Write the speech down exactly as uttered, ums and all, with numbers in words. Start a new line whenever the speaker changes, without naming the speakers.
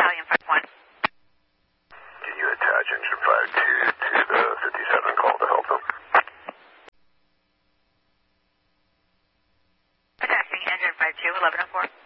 Battalion five one.
Can you attach engine five two to the fifty-seven call to help them?
Attaching engine five two, eleven oh four.